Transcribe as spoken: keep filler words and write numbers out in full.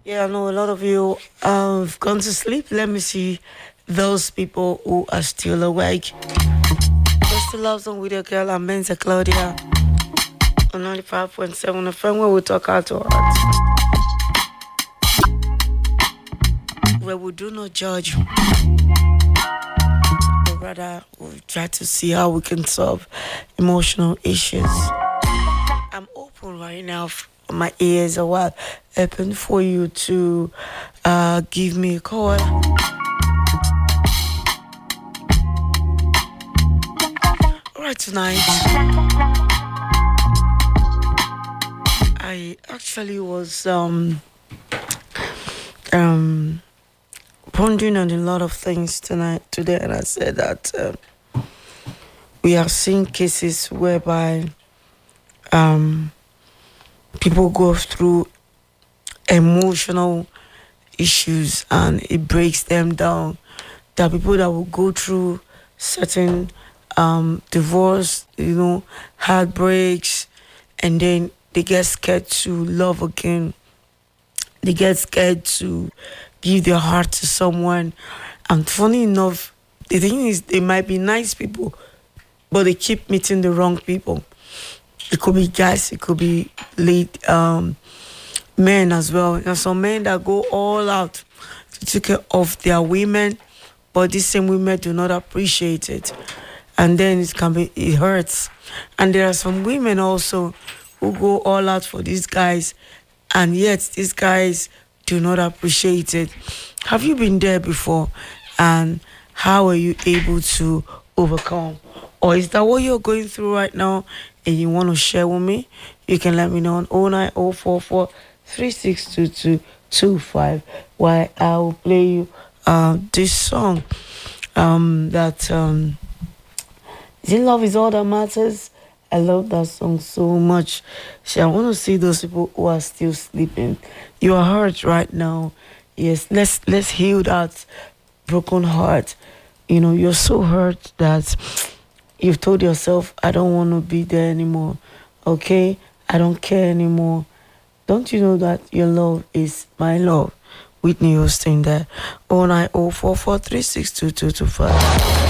Yeah, I know a lot of you have gone to sleep. Let me see those people who are still awake. Just to love song with your girl, I'm Mensa Claudia on ninety-five point seven F M, where we talk out to heart, where we do not judge, but rather we try to see how we can solve emotional issues. I'm open right now. My ears are wide open for you to uh, give me a call. All right, tonight I actually was um um pondering on a lot of things tonight today, and I said that um, we have seen cases whereby um people go through emotional issues and it breaks them down. There are people that will go through certain um, divorce, you know, heartbreaks, and then they get scared to love again. They get scared to give their heart to someone. And funny enough, the thing is, they might be nice people, but they keep meeting the wrong people. It could be guys, it could be late um, men as well. There are some men that go all out to take care of their women, but these same women do not appreciate it. And then it can be, it hurts. And there are some women also who go all out for these guys, and yet these guys do not appreciate it. Have you been there before? And how are you able to overcome? Or is that what you're going through right now and you want to share with me? You can let me know on oh nine oh four four three six two two two five, while I will play you uh, this song um, that um, is Love Is All That Matters. I love that song so much. So I want to see those people who are still sleeping. You are hurt right now. Yes, let's let's heal that broken heart. You know, you're so hurt that you've told yourself, I don't want to be there anymore. Okay? I don't care anymore. Don't you know that your love is my love? Whitney Houston there. oh nine oh four four three six two two two five.